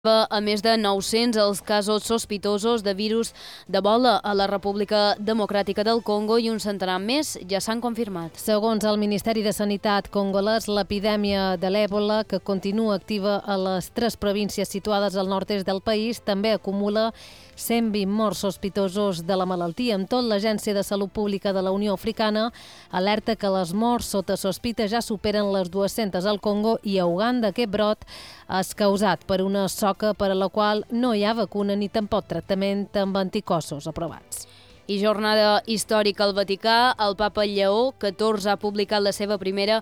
A més de 900 els casos sospitosos de virus d'Ebola a la República Democràtica del Congo i un centenar més ja s'han confirmat. Segons el Ministeri de Sanitat congolès, l'epidèmia de l'Ebola, que continua activa a les 3 províncies situades al nord-est del país, també acumula 120 morts sospitosos de la malaltia. Amb tot, l'Agència de Salut Pública de la Unió Africana alerta que les morts sota sospita ja superen les 200 al Congo i a Uganda. Aquest brot és causat per una soca per a la qual no hi ha vacuna ni tampoc tractament amb anticossos aprovats. I jornada històrica al Vaticà, el papa Lleó XIV ha publicat la seva primera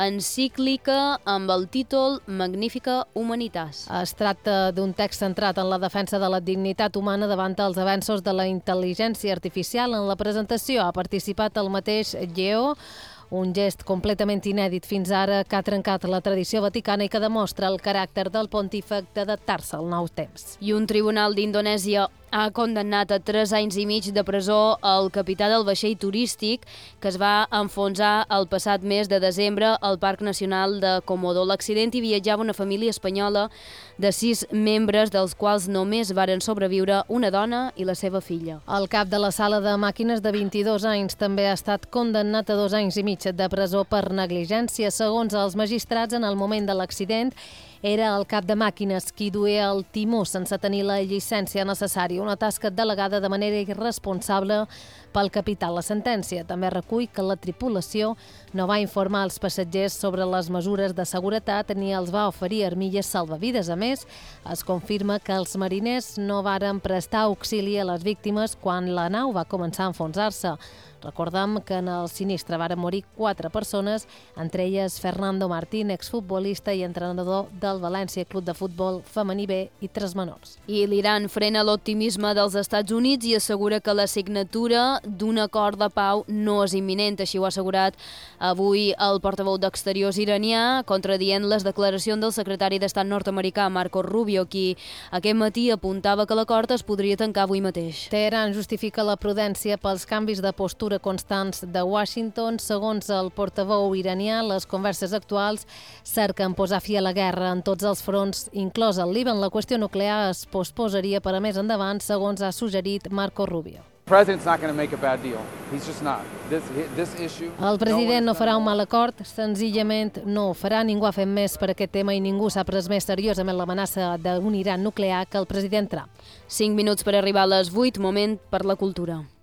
encíclica amb el títol Magnifica Humanitas. Es tracta d'un text centrat en la defensa de la dignitat humana davant els avenços de la intel·ligència artificial. En la presentació ha participat el mateix Lleó, un gest completament inèdit fins ara que ha trencat la tradició vaticana i que demostra el caràcter del pontífex d'adaptar-se al nou temps. I un tribunal d'Indonèsia ha condemnat a 3 anys i mig de presó el capità del vaixell turístic que es va enfonsar el passat mes de desembre al Parc Nacional de Komodo. L'accident hi viatjava una família espanyola de 6 membres, dels quals només varen sobreviure una dona i la seva filla. El cap de la sala de màquines, de 22 anys, també ha estat condemnat a 2 anys i mig de presó per negligència. Segons els magistrats, en el moment de l'accident, era el cap de màquines qui duia el timó sense tenir la llicència necessària, una tasca delegada de manera irresponsable pel capità. La sentència també recull que la tripulació no va informar els passatgers sobre les mesures de seguretat ni els va oferir armilles salvavides. A més, es confirma que els mariners no varen prestar auxili a les víctimes quan la nau va començar a enfonsar-se. Recordem que en el sinistre varen morir 4 persones, entre elles Fernando Martín, exfutbolista i entrenador del València Club de Futbol femení B, i 3 menors. I l'Iran frena l'optimisme dels Estats Units i assegura que la signatura d'un acord de pau no és imminent. Així ho ha assegurat avui el portaveu d'Exteriors iranià, contradient les declaracions del secretari d'Estat nord-americà Marco Rubio, qui aquest matí apuntava que l'acord es podria tancar avui mateix. Teheran justifica la prudència pels canvis de postura constants de Washington. Segons el portaveu iranià, les converses actuals cerquen posar fi a la guerra en tots els fronts, inclòs el Líban. La qüestió nuclear es posposaria per a més endavant, segons ha suggerit Marco Rubio. El president no farà un mal acord, senzillament no ho farà. Ningú ha fet més per aquest tema i ningú s'ha pres més seriosament l'amenaça d'un Iran nuclear que el president Trump. 5 minuts per arribar a les 8, moment per la cultura.